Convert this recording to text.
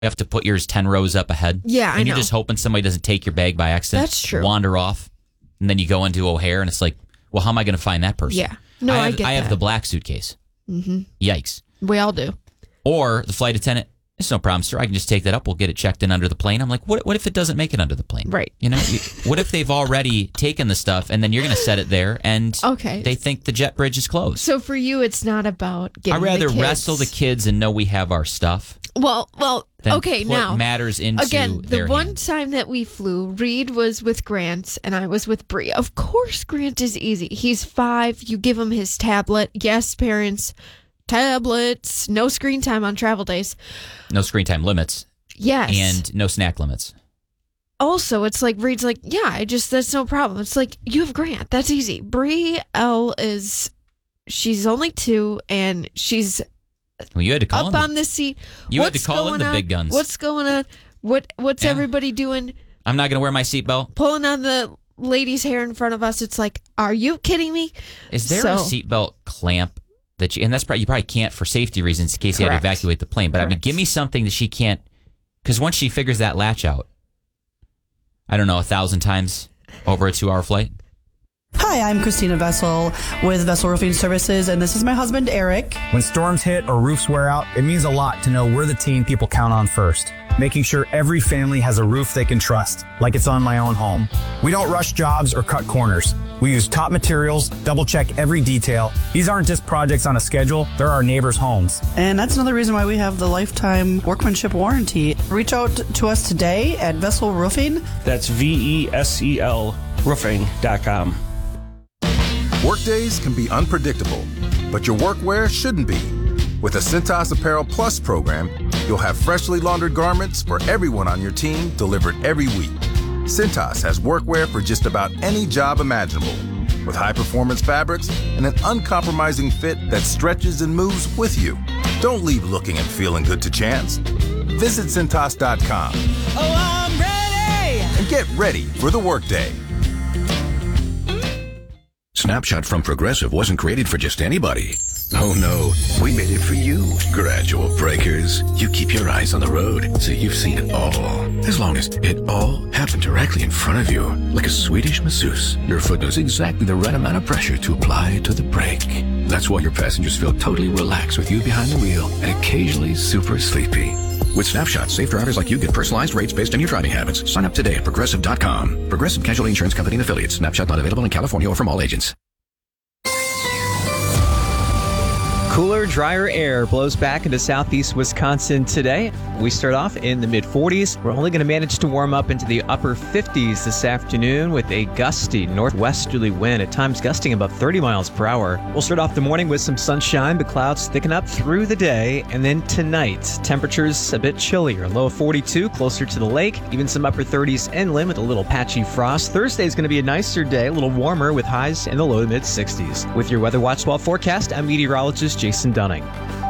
You have to put yours 10 rows up ahead. Yeah, I know. And you're just hoping somebody doesn't take your bag by accident. That's true. Wander off. And then you go into O'Hare and it's like, well, how am I going to find that person? Yeah. No, I get I have that. the black suitcase. Mm-hmm. Yikes. We all do. Or the flight attendant, it's no problem, sir. I can just take that up. We'll get it checked in under the plane. I'm like, what if it doesn't make it under the plane? Right. You know, what if they've already taken the stuff and then you're going to set it there and they think the jet bridge is closed? So for you, it's not about getting I'd rather the kids. wrestle the kids and know we have our stuff. Well, than okay, put now matters into again, their the one hands. time that we flew, Reed was with Grant and I was with Bree. Of course, Grant is easy. He's 5. You give him his tablet. Yes, parents, tablets. No screen time on travel days. No screen time limits. Yes, And no snack limits. also, it's like Reed's like, yeah, that's no problem. It's like, you have Grant. That's easy. Bree L she's only 2 and she's Well, you had to call up him. on the seat. You had to What's call in going the on? big guns. What's going on? What's everybody doing? I'm not going to wear my seatbelt. Pulling on the lady's hair in front of us. It's like, are you kidding me? Is there a seatbelt clamp that and that's probably, you probably can't for safety reasons in case you had to evacuate the plane. But I mean, give me something that she can't, because once she figures that latch out, I don't know, 1,000 times over a 2-hour flight. Hi, I'm Christina Vessel with Vessel Roofing Services, and this is my husband, Eric. When storms hit or roofs wear out, it means a lot to know we're the team people count on first, making sure every family has a roof they can trust, like it's on my own home. We don't rush jobs or cut corners. We use top materials, double-check every detail. These aren't just projects on a schedule, they're our neighbors' homes. And that's another reason why we have the lifetime workmanship warranty. Reach out to us today at Vessel Roofing. That's VESEL roofing.com. Workdays can be unpredictable, but your workwear shouldn't be. With the Cintas Apparel Plus program, you'll have freshly laundered garments for everyone on your team delivered every week. Cintas has workwear for just about any job imaginable, with high-performance fabrics and an uncompromising fit that stretches and moves with you. Don't leave looking and feeling good to chance. Visit Cintas.com. Oh, I'm ready! And get ready for the workday. Snapshot from Progressive wasn't created for just anybody. Oh no, we made it for you. Gradual breakers. You keep your eyes on the road, so you've seen it all. As long as it all happened directly in front of you, like a Swedish masseuse, your foot knows exactly the right amount of pressure to apply to the brake. That's why your passengers feel totally relaxed with you behind the wheel and occasionally super sleepy. With Snapshot, safe drivers like you get personalized rates based on your driving habits. Sign up today at Progressive.com. Progressive Casualty Insurance Company and Affiliates. Snapshot not available in California or from all agents. Cooler, drier air blows back into southeast Wisconsin today. We start off in the mid-40s. We're only going to manage to warm up into the upper 50s this afternoon with a gusty northwesterly wind, at times gusting about 30 miles per hour. We'll start off the morning with some sunshine, but clouds thicken up through the day. And then tonight, temperatures a bit chillier. Low of 42, closer to the lake. Even some upper 30s inland with a little patchy frost. Thursday is going to be a nicer day, a little warmer with highs in the low to mid-60s. With your Weather Watch 12 forecast, I'm meteorologist Jason Dunning.